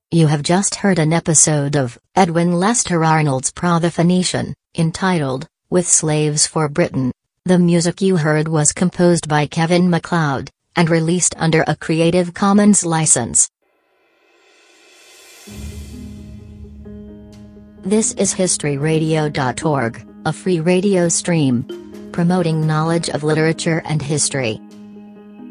You have just heard an episode of Edwin Lester Arnold's Pra the Phoenician, entitled, With Slaves for Britain. The music you heard was composed by Kevin MacLeod, and released under a Creative Commons license. This is historyradio.org, a free radio stream promoting knowledge of literature and history.